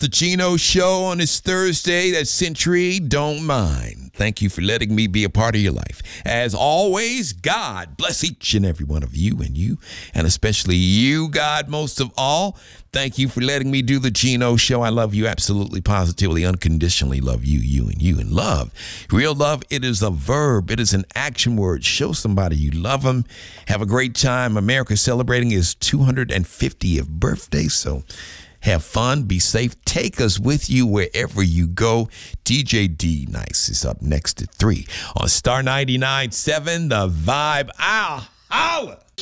The Gino Show on this Thursday. That Century don't mind. Thank you for letting me be a part of your life. As always, God bless each and every one of you, and especially you, God, most of all. Thank you for letting me do the Gino Show. I love you absolutely, positively, unconditionally love you, and love. Real love, it is a verb. It is an action word. Show somebody you love them. Have a great time. America celebrating his 250th birthday, so have fun, be safe, take us with you wherever you go. DJ D Nice is up next at 3 on Star 99.7, The Vibe. I'll holla.